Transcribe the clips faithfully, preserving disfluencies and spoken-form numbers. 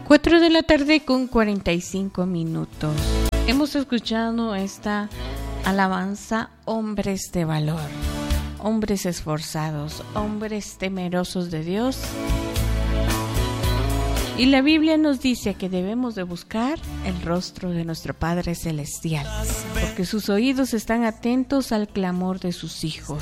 cuatro de la tarde con cuarenta y cinco minutos. Hemos escuchado esta alabanza, hombres de valor, hombres esforzados, hombres temerosos de Dios. Y la Biblia nos dice que debemos de buscar el rostro de nuestro Padre Celestial, porque sus oídos están atentos al clamor de sus hijos.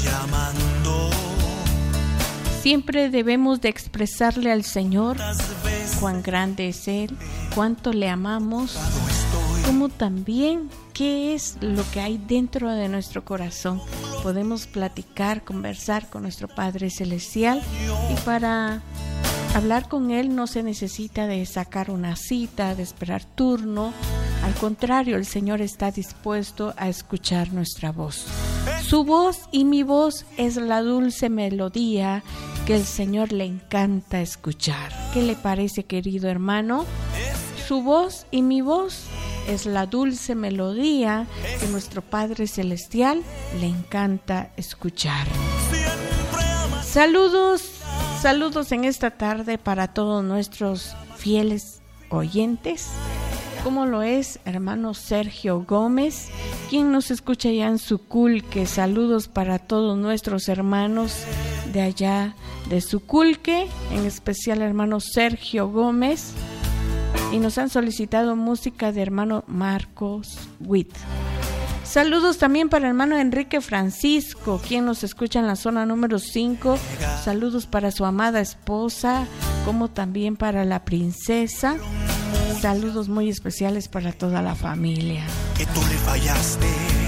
Siempre debemos de expresarle al Señor cuán grande es Él, cuánto le amamos, como también qué es lo que hay dentro de nuestro corazón. Podemos platicar, conversar con nuestro Padre Celestial, y para hablar con Él no se necesita de sacar una cita, de esperar turno. Al contrario, el Señor está dispuesto a escuchar nuestra voz. Su voz y mi voz es la dulce melodía que el Señor le encanta escuchar. ¿Qué le parece, querido hermano? Su voz y mi voz es la dulce melodía que nuestro Padre Celestial le encanta escuchar. Saludos, saludos en esta tarde para todos nuestros fieles oyentes, como lo es hermano Sergio Gómez, quien nos escucha ya en Suculque. Saludos para todos nuestros hermanos de allá de Suculque, en especial hermano Sergio Gómez, y nos han solicitado música de hermano Marcos Witt. Saludos también para el hermano Enrique Francisco, quien nos escucha en la zona número cinco. Saludos para su amada esposa, como también para la princesa. Saludos muy especiales para toda la familia. Que tú le fallaste.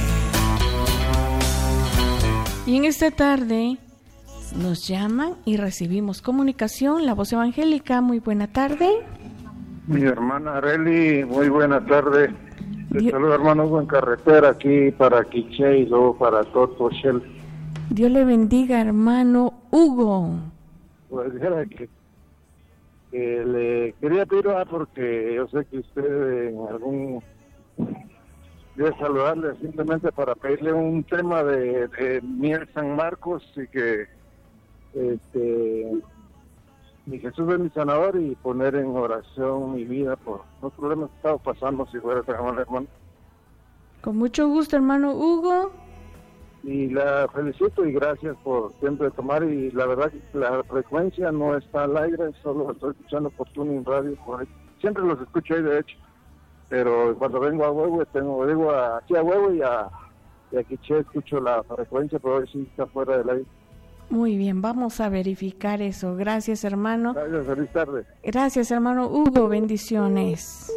Y en esta tarde nos llaman y recibimos comunicación. La Voz Evangélica, muy buena tarde. Mi hermana Arely, muy buena tarde. Te saludo, hermano Hugo, en carretera aquí para Quiché y luego para Toto Shell. Dios le bendiga, hermano Hugo. Pues era que, que le quería pedir, ah, porque yo sé que usted en algún día saludarle simplemente para pedirle un tema de, de Miel San Marcos, y que este mi Jesús es mi sanador, y poner en oración mi vida por los problemas que estaba pasando, si fuera tan amable, hermano. Con mucho gusto, hermano Hugo. Y la felicito y gracias por siempre tomar, y la verdad que la frecuencia no está al aire, solo lo estoy escuchando por Tuning Radio, por ahí. Siempre los escucho ahí, de hecho, pero cuando vengo a Huevo, tengo, digo aquí a Huevo y a, y a Quiché escucho la frecuencia, pero hoy sí está fuera del aire. Muy bien, vamos a verificar eso. Gracias, hermano. Gracias, feliz tarde. Gracias, hermano Hugo, bendiciones.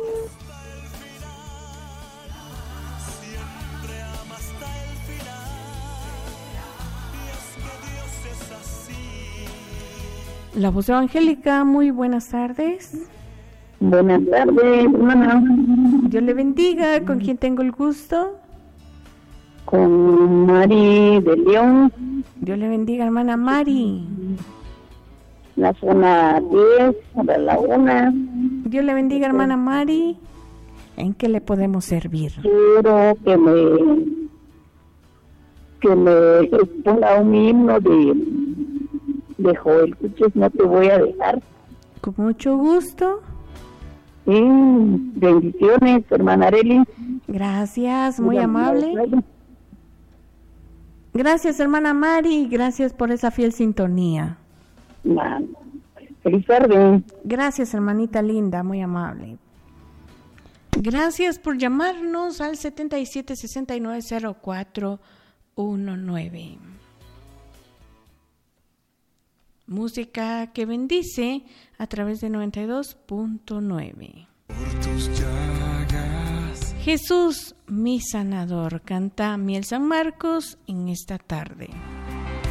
La Voz Evangélica, muy buenas tardes. Buenas tardes, hermana. Dios le bendiga. ¿Con quién tengo el gusto? Con Mari de León. Dios le bendiga, hermana Mari. La zona diez, de la una. Dios le bendiga, hermana Mari. ¿En qué le podemos servir? Quiero que me que me ponga un himno de, de Joel Cuches, No te voy a dejar. Con mucho gusto. Sí, bendiciones, hermana Arely. Gracias, muy amable. Gracias, hermana Mari, gracias por esa fiel sintonía. Man. Feliz tarde. Gracias, hermanita linda, muy amable. Gracias por llamarnos al setenta y siete sesenta y nueve cero cuatro diecinueve. Música que bendice a través de noventa y dos punto nueve. Jesús, mi sanador, canta Miel San Marcos en esta tarde.